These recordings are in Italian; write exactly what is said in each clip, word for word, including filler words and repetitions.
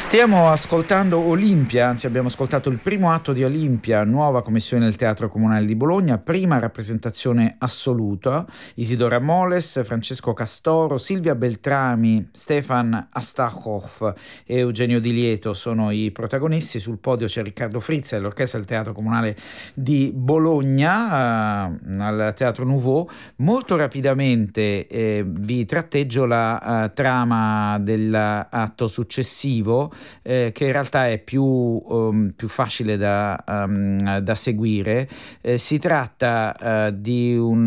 Stiamo ascoltando Olimpia, anzi abbiamo ascoltato il primo atto di Olimpia, nuova commissione del Teatro Comunale di Bologna, prima rappresentazione assoluta. Isidora Moles, Francesco Castoro, Silvia Beltrami, Stefan Astachov e Eugenio Di Lieto sono i protagonisti. Sul podio c'è Riccardo Frizza e l'orchestra del Teatro Comunale di Bologna eh, al Teatro Nouveau. Molto rapidamente eh, vi tratteggio la uh, trama dell'atto successivo, Eh, che in realtà è più, um, più facile da, um, da seguire. Eh, si tratta uh, di un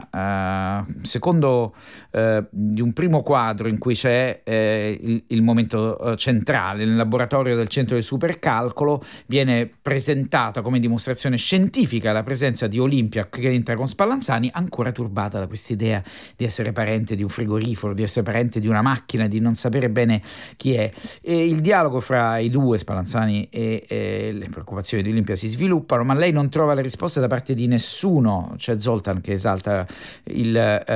uh, secondo uh, di un primo quadro in cui c'è eh, il, il momento uh, centrale. Nel laboratorio del centro di supercalcolo viene presentata come dimostrazione scientifica la presenza di Olimpia, che entra con Spallanzani, ancora turbata da quest'idea di essere parente di un frigorifero, di essere parente di una macchina, di non sapere bene chi è. E il dialogo fra i due, Spallanzani e, e le preoccupazioni di Olimpia, si sviluppano, ma lei non trova le risposte da parte di nessuno. C'è Zoltan che esalta il,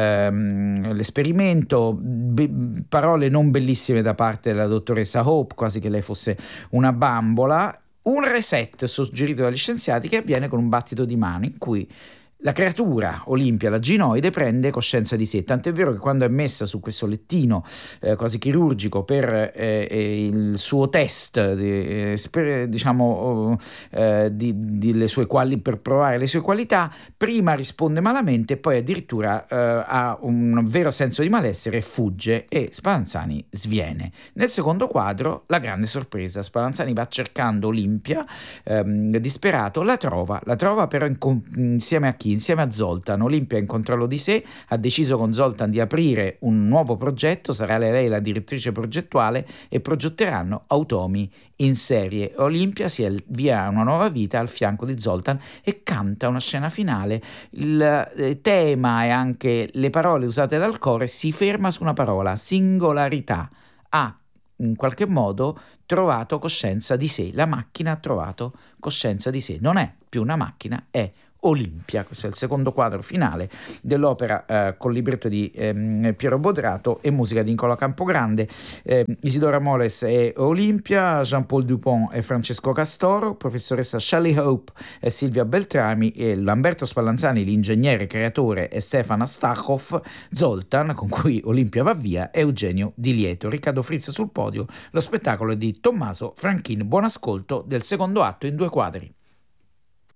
ehm, l'esperimento, be- parole non bellissime da parte della dottoressa Hope, quasi che lei fosse una bambola. Un reset suggerito dagli scienziati che avviene con un battito di mano in cui la creatura Olimpia, la ginoide, prende coscienza di sé, tant'è vero che quando è messa su questo lettino eh, quasi chirurgico per eh, il suo test eh, per, diciamo eh, di, di le sue quali, per provare le sue qualità, prima risponde malamente e poi addirittura eh, ha un vero senso di malessere e fugge, e Spallanzani sviene. Nel secondo quadro la grande sorpresa: Spallanzani va cercando Olimpia ehm, disperato, la trova, la trova però in, insieme a chi? Insieme a Zoltan. Olimpia in controllo di sé, ha deciso con Zoltan di aprire un nuovo progetto, sarà lei la direttrice progettuale e progetteranno automi in serie. Olimpia si avvia a una nuova vita al fianco di Zoltan e canta una scena finale. Il eh, tema e anche le parole usate dal coro si ferma su una parola: singolarità. Ha in qualche modo trovato coscienza di sé, la macchina ha trovato coscienza di sé, non è più una macchina, è Olimpia. Questo è il secondo quadro finale dell'opera eh, con libretto di ehm, Piero Bodrato e musica di Nicola Campogrande. eh, Isidora Moles è Olimpia, Jean-Paul Dupont e Francesco Castoro, professoressa Shelley Hope e Silvia Beltrami, e Lamberto Spallanzani, l'ingegnere creatore, e Stefan Astachov. Zoltan, con cui Olimpia va via, e Eugenio Di Lieto. Riccardo Frizza sul podio. Lo spettacolo è di Tommaso Franchin. Buon ascolto del secondo atto in due quadri.